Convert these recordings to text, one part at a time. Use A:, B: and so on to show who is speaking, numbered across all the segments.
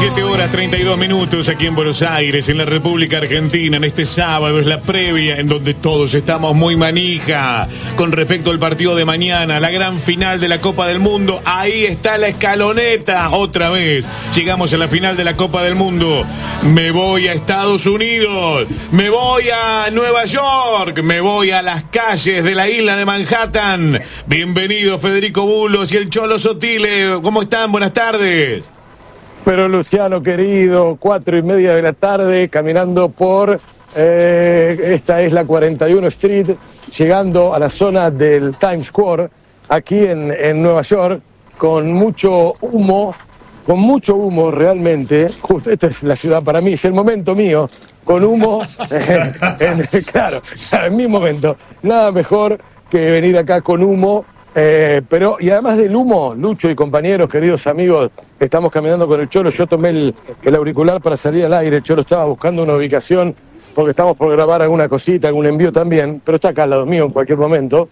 A: 17 horas 32 minutos aquí en Buenos Aires, en la República Argentina. En este sábado es la previa en donde todos estamos muy manija con respecto al partido de mañana, la gran final de la Copa del Mundo. Ahí está la escaloneta otra vez. Llegamos a la final de la Copa del Mundo. Me voy a Estados Unidos, me voy a Nueva York, me voy a las calles de la isla de Manhattan. Bienvenido Federico Bulos y el Cholo Sotile. ¿Cómo están? Buenas tardes.
B: Pero Luciano querido, 4:30 de la tarde, caminando por, esta es la 41 Street, llegando a la zona del Times Square, aquí en Nueva York, con mucho humo realmente. Justo esta es la ciudad para mí, es el momento mío, con humo, claro, en mi momento, nada mejor que venir acá con humo. Pero, y además del humo, Lucho y compañeros, queridos amigos, estamos caminando con el Cholo. Yo tomé el auricular para salir al aire. El Cholo estaba buscando una ubicación porque estamos por grabar alguna cosita, algún envío también, pero está acá al lado mío en cualquier momento.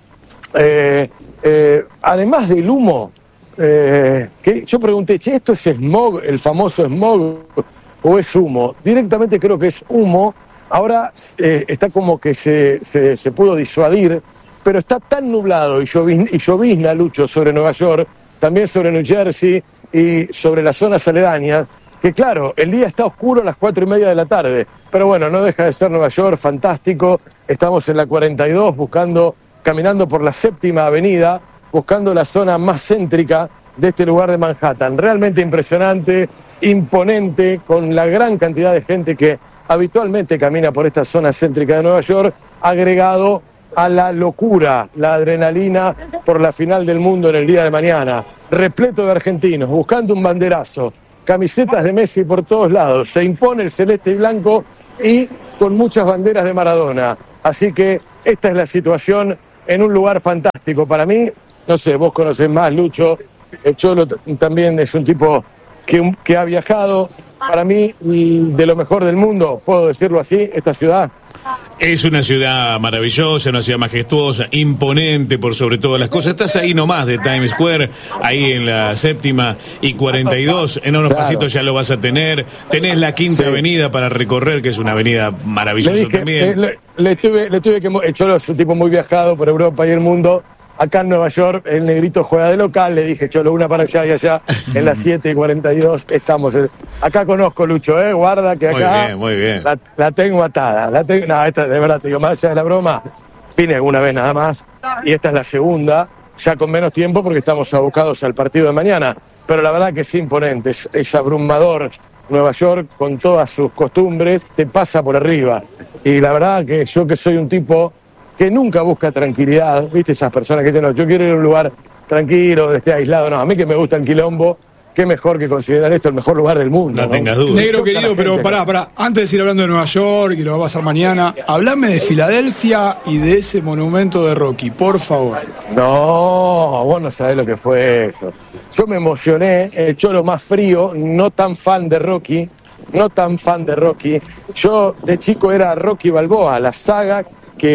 B: Además del humo, que yo pregunté, che, ¿esto es smog, el famoso smog, o es humo? Directamente creo que es humo. Ahora está como que se pudo disuadir, pero está tan nublado y llovizna, Lucho, sobre Nueva York, también sobre New Jersey y sobre las zonas aledañas, que claro, el día está oscuro a las 4:30 de la tarde, pero bueno, no deja de ser Nueva York, fantástico. Estamos en la 42, caminando por la Séptima Avenida, buscando la zona más céntrica de este lugar de Manhattan. Realmente impresionante, imponente, con la gran cantidad de gente que habitualmente camina por esta zona céntrica de Nueva York, agregado a la locura, la adrenalina por la final del mundo en el día de mañana, repleto de argentinos, buscando un banderazo, camisetas de Messi por todos lados, se impone el celeste y blanco y con muchas banderas de Maradona. Así que esta es la situación en un lugar fantástico. Para mí, no sé, vos conocés más, Lucho, el Cholo también es un tipo que ha viajado. Para mí, de lo mejor del mundo, puedo decirlo así, esta ciudad.
A: Es una ciudad maravillosa, una ciudad majestuosa, imponente por sobre todas las cosas. Estás ahí nomás de Times Square, ahí en la Séptima y 42, en unos pasitos ya lo vas a tener. Tenés la Quinta Avenida para recorrer, que es una avenida maravillosa también.
B: Le tuve que... El Cholo es un tipo muy viajado por Europa y el mundo. Acá en Nueva York, el negrito juega de local, le dije, Cholo, una para allá y allá, en las 7:42 estamos. Acá conozco, Lucho, guarda que acá
A: muy bien.
B: La tengo atada. No, esta de verdad, te digo, más allá de la broma, vine alguna vez nada más, y esta es la segunda, ya con menos tiempo porque estamos abocados al partido de mañana, pero la verdad que es imponente, es abrumador. Nueva York, con todas sus costumbres, te pasa por arriba, y la verdad que yo, que soy un tipo que nunca busca tranquilidad, ¿viste? Esas personas que dicen, no, yo quiero ir a un lugar tranquilo, donde esté aislado. No, a mí que me gusta el quilombo, qué mejor que considerar esto el mejor lugar del mundo.
A: No tengas dudas.
C: Negro querido, pero pará. Antes de seguir hablando de Nueva York, y lo va a pasar mañana, hablame de Filadelfia y de ese monumento de Rocky, por favor.
B: No, vos no sabés lo que fue eso. Yo me emocioné, el Cholo más frío, no tan fan de Rocky. Yo de chico era Rocky Balboa, la saga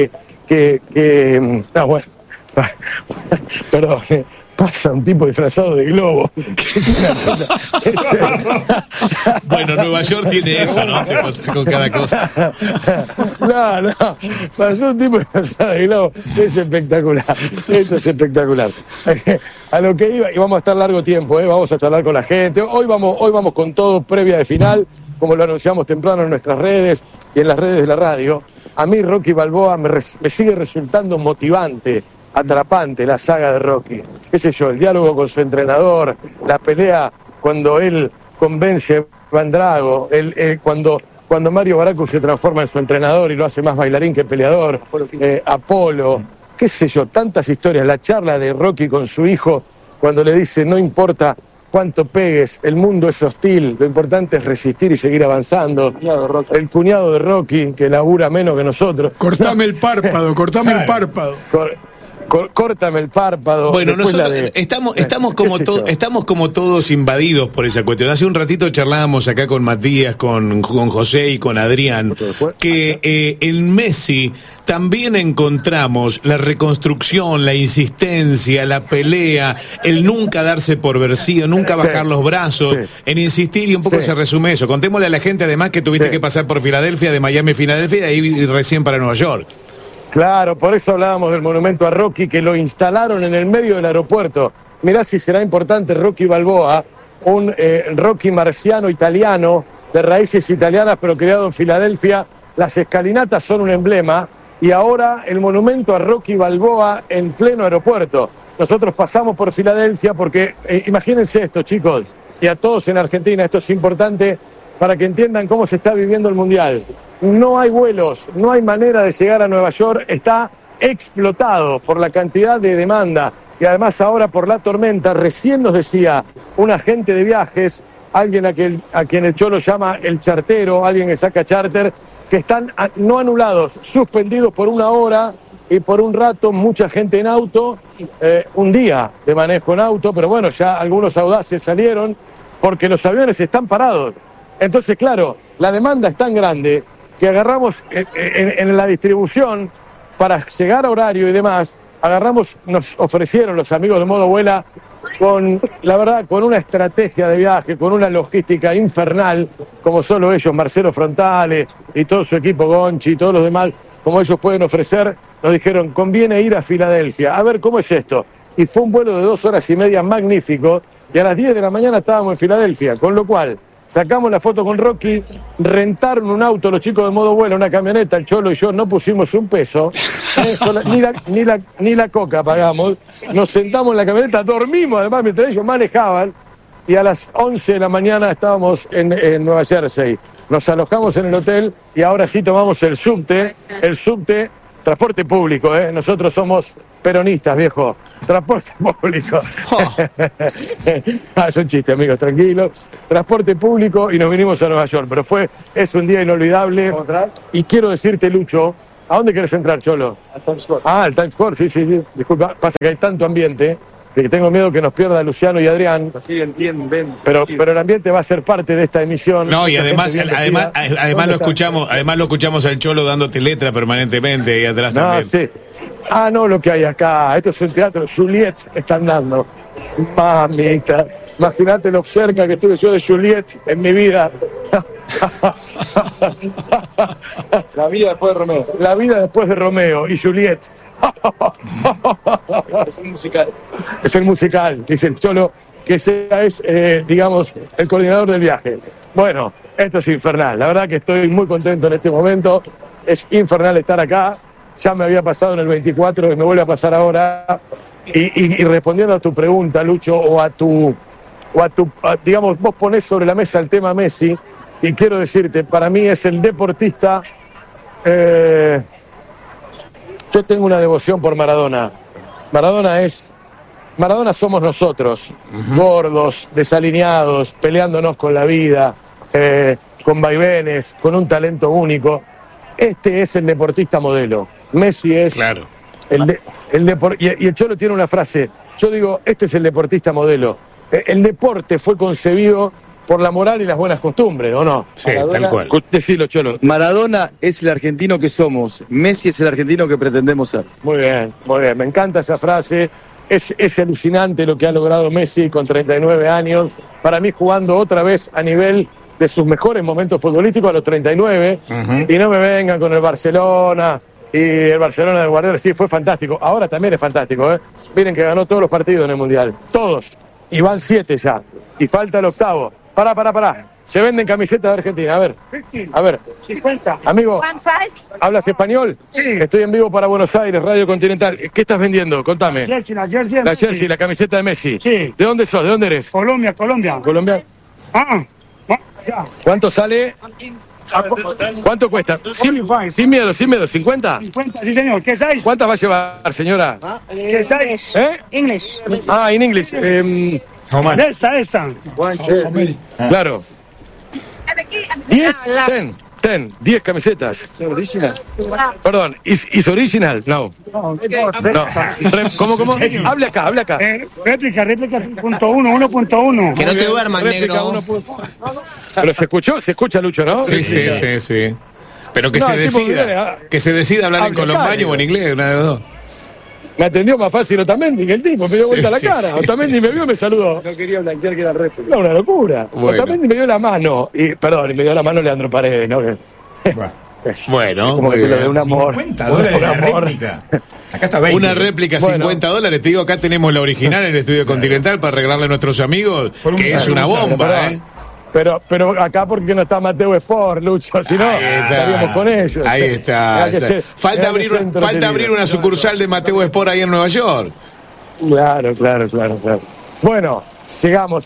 B: no, bueno, perdón, pasa un tipo disfrazado de globo.
A: Bueno, Nueva York tiene eso, ¿no? Con cada cosa.
B: No, pasó un tipo disfrazado de globo. Es espectacular. Esto es espectacular. A lo que iba, y vamos a estar largo tiempo, vamos a charlar con la gente. Hoy vamos con todo, previa de final, como lo anunciamos temprano en nuestras redes y en las redes de la radio. A mí Rocky Balboa me sigue resultando motivante, atrapante la saga de Rocky. Qué sé yo, el diálogo con su entrenador, la pelea cuando él convence a Iván Drago, cuando Mario Baracus se transforma en su entrenador y lo hace más bailarín que peleador, Apolo, qué sé yo, tantas historias. La charla de Rocky con su hijo cuando le dice, no importa cuánto pegues, el mundo es hostil, lo importante es resistir y seguir avanzando. El cuñado de Rocky, que labura menos que nosotros.
C: Cortame el párpado.
B: Córtame el párpado.
A: Bueno,
B: después
A: nosotros estamos como todos invadidos por esa cuestión. Hace un ratito charlábamos acá con Matías, con José y con Adrián, que en Messi también encontramos la reconstrucción, la insistencia, la pelea, el nunca darse por vencido, nunca bajar los brazos, en insistir, y un poco se resume eso. Contémosle a la gente además que tuviste que pasar por Filadelfia, de Miami a Filadelfia, y ahí recién para Nueva York.
B: Claro, por eso hablábamos del monumento a Rocky, que lo instalaron en el medio del aeropuerto. Mirá si será importante Rocky Balboa, un Rocky marciano italiano, de raíces italianas, pero criado en Filadelfia. Las escalinatas son un emblema, y ahora el monumento a Rocky Balboa en pleno aeropuerto. Nosotros pasamos por Filadelfia porque, imagínense esto, chicos, y a todos en Argentina, esto es importante para que entiendan cómo se está viviendo el Mundial. No hay vuelos, no hay manera de llegar a Nueva York, está explotado por la cantidad de demanda y además ahora por la tormenta. Recién nos decía un agente de viajes, alguien a quien el Cholo llama el chartero, alguien que saca charter, que están no anulados, suspendidos por una hora y por un rato mucha gente en auto, un día de manejo en auto, pero bueno, ya algunos audaces salieron porque los aviones están parados. Entonces, claro, la demanda es tan grande que agarramos en la distribución para llegar a horario y demás, nos ofrecieron los amigos de Modo Vuela la verdad, con una estrategia de viaje, con una logística infernal, como solo ellos, Marcelo Frontale y todo su equipo, Gonchi y todos los demás, como ellos pueden ofrecer, nos dijeron, conviene ir a Filadelfia, a ver cómo es esto. Y fue un vuelo de 2 horas y media magnífico, y a las 10 de la mañana estábamos en Filadelfia, con lo cual sacamos la foto con Rocky, rentaron un auto los chicos de Modo Vuelo, una camioneta, el Cholo y yo no pusimos un peso, ni la coca pagamos, nos sentamos en la camioneta, dormimos además mientras ellos manejaban, y a las 11 de la mañana estábamos en Nueva Jersey. Nos alojamos en el hotel y ahora sí tomamos el subte, transporte público, nosotros somos peronistas, viejo. Transporte público. Es un chiste, amigos, tranquilos. Transporte público y nos vinimos a Nueva York. Pero es un día inolvidable. Y quiero decirte, Lucho, ¿a dónde quieres entrar, Cholo?
D: Al Times Square.
B: Al Times Square, sí. Disculpa, pasa que hay tanto ambiente que tengo miedo que nos pierda Luciano y Adrián.
D: Así entienden.
B: Pero el ambiente va a ser parte de esta emisión.
A: No, y además lo escuchamos al Cholo dándote letra permanentemente y atrás también.
B: Sí. No lo que hay acá. Esto es un teatro. Juliet están dando. Mamita. Imagínate lo cerca que estuve yo de Juliet en mi vida.
D: La vida después de Romeo.
B: La vida después de Romeo y Juliet.
D: Es un musical.
B: Es el musical, dice el Cholo, que sea digamos, el coordinador del viaje. Bueno, esto es infernal. La verdad que estoy muy contento en este momento. Es infernal estar acá. Ya me había pasado en el 24 y me vuelve a pasar ahora. Y respondiendo a tu pregunta, Lucho, digamos, vos ponés sobre la mesa el tema Messi, y quiero decirte, para mí es el deportista. Yo tengo una devoción por Maradona. Maradona somos nosotros, gordos, desalineados, peleándonos con la vida, con vaivenes, con un talento único. Este es el deportista modelo. Messi es
A: claro.
B: Y el Cholo tiene una frase. Yo digo, este es el deportista modelo. El deporte fue concebido por la moral y las buenas costumbres, ¿o no?
A: Sí, tal cual.
B: Decilo, Cholo.
D: Maradona es el argentino que somos. Messi es el argentino que pretendemos ser.
B: Muy bien. Me encanta esa frase. Es alucinante lo que ha logrado Messi con 39 años. Para mí, jugando otra vez a nivel de sus mejores momentos futbolísticos a los 39. Y no me vengan con el Barcelona. Y el Barcelona de Guardiola, sí, fue fantástico. Ahora también es fantástico, Miren que ganó todos los partidos en el Mundial. Todos. Y van 7 ya. Y falta el octavo. Pará. Se venden camisetas de Argentina. A ver.
E: 50.
B: Amigo, ¿hablas español?
E: Sí.
B: Estoy en vivo para Buenos Aires, Radio Continental. ¿Qué estás vendiendo? Contame.
E: La jersey.
B: La jersey, la camiseta de Messi.
E: Sí.
B: ¿De dónde sos? ¿De dónde eres?
E: Colombia.
B: ¿Colombia?
E: Ya.
B: ¿Cuánto sale? ¿Cuánto cuesta? Sin miedo, ¿50?
E: 50, sí señor. ¿Qué size?
B: ¿Cuántas va a llevar, señora?
E: ¿Qué size?
F: English.
B: En inglés.
E: Esa.
B: Claro. 10, 10. 10 camisetas. Perdón, is original? No. No. ¿Cómo? Hable acá.
E: Réplica, punto 1.1.
F: Que no te duermas,
B: Réplica
F: negro.
B: 1. Pero se escucha Lucho, ¿no?
A: Sí. Pero que
B: No,
A: se
B: el tipo
A: decida.
B: viene,
A: Que se decida hablar en
B: hable
A: colombaño
B: acá,
A: o en inglés, una de los dos.
B: Me atendió más fácil Otamendi que el tipo, me dio vuelta la cara.
A: Sí.
B: Otamendi me vio y me saludó.
D: No quería blanquear que era réplica.
B: No, una locura.
A: Bueno.
B: Otamendi me dio la mano. Y me dio la mano Leandro Paredes, ¿no?
A: Bueno,
B: Como que
A: muy
B: te lo de
A: bien.
B: un amor.
G: $50 la réplica. Acá está 20.
A: Una réplica,
B: Bueno.
A: $50. Te digo, acá tenemos la original en el estudio Continental para regalarle a nuestros amigos,
G: Por un
A: que es
G: mensaje,
A: una bomba, ¿eh?
B: Pero acá porque no está Mateo Sport, Lucho, si no,
A: Ahí está.
B: estaríamos con ellos.
A: Ahí está.
B: Mirá que se-
A: Falta
B: mirá
A: abrir,
B: que centro
A: falta
B: te
A: abrir
B: digo.
A: una sucursal de Mateo Sport ahí en Nueva York.
B: Claro. Bueno, llegamos.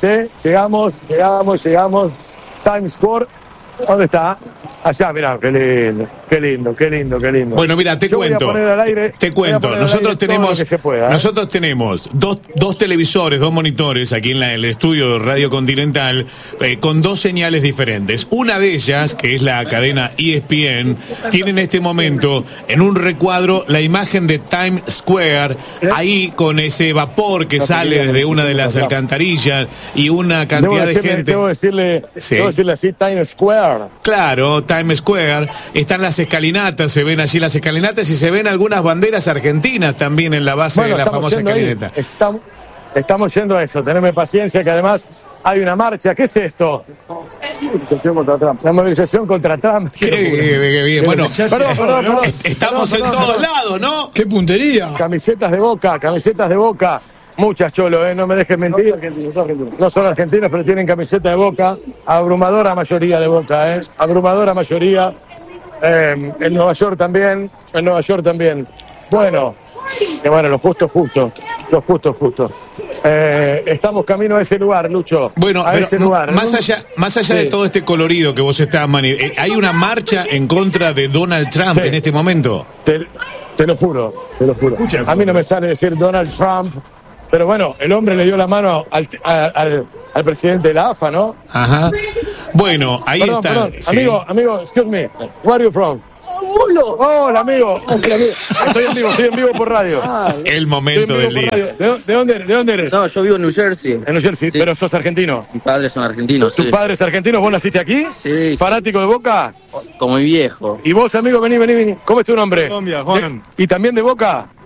B: Times Square, ¿dónde está? Allá, mirá, qué lindo.
A: Bueno, mira, te
B: Yo voy a
A: cuento.
B: poner al aire-
A: Te
B: voy a
A: cuento.
B: poner al
A: Nosotros
B: aire todo
A: tenemos,
B: lo que se pueda, ¿eh?
A: nosotros tenemos dos televisores, 2 monitores aquí en el estudio de Radio Continental con 2 señales diferentes. Una de ellas, que es la cadena ESPN, tiene en este momento en un recuadro la imagen de Times Square, ahí con ese vapor que sale desde una de las alcantarillas y una cantidad de gente.
B: Debo decirle así, Times Square.
A: Claro, Times Square, están las escalinatas, se ven allí las escalinatas y se ven algunas banderas argentinas también en la base de la
B: estamos
A: famosa
B: yendo ahí.
A: escalinata.
B: Estamos yendo a eso, teneme paciencia que además hay una marcha. ¿Qué es esto? Movilización contra Trump. La movilización contra Trump.
A: Qué bien. Bueno,
B: Perdón.
A: estamos en todos lados, ¿no?
C: ¡Qué puntería!
B: Camisetas de Boca. Muchas, Cholo, no me dejes mentir. No son argentinos, pero tienen camiseta de Boca. Abrumadora mayoría de Boca, Abrumadora mayoría. En Nueva York también. Bueno, lo justo. Estamos camino a ese lugar, Lucho.
A: Bueno,
B: a
A: pero
B: ese lugar.
A: más allá de
B: Sí.
A: todo este colorido que vos estás hay una marcha en contra de Donald Trump
B: Sí.
A: en este momento.
B: Te lo juro.
G: Escucha el
B: A mí no me sale decir Donald Trump, pero bueno, el hombre le dio la mano al presidente de la AFA, ¿no?
A: Ajá. Bueno, ahí está.
B: Perdón.
A: Sí.
B: Amigo, excuse me. Where are you from? Hola, amigo. Estoy en vivo por radio.
A: El
B: Estoy
A: momento
B: en
A: del
B: vivo por
A: día.
B: radio. ¿De dónde eres?
H: No, yo vivo en New Jersey.
B: En New Jersey,
H: Sí.
B: pero sos argentino.
H: Mis padres son argentinos.
B: ¿Tus
H: Sí.
B: padres argentinos? ¿Vos naciste aquí?
H: Sí.
B: ¿Fanático de Boca?
H: Como mi viejo.
B: ¿Y vos, amigo, vení? ¿Cómo es tu nombre?
D: Colombia, Juan.
B: ¿Y también de Boca?